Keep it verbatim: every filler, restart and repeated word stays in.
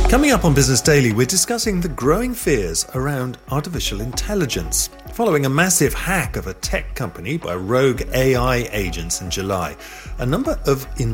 Coming up on Business Daily, we're discussing the growing fears around artificial intelligence. Following a massive hack of a tech company by rogue A I agents in July, a number of